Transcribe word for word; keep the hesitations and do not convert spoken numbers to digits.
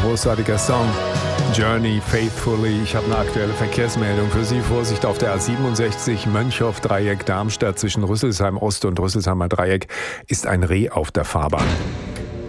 großartiger Song. Journey Faithfully. Ich habe eine aktuelle Verkehrsmeldung für Sie. Vorsicht auf der A siebenundsechzig Mönchhoff-Dreieck Darmstadt zwischen Rüsselsheim Ost und Rüsselsheimer Dreieck ist ein Reh auf der Fahrbahn.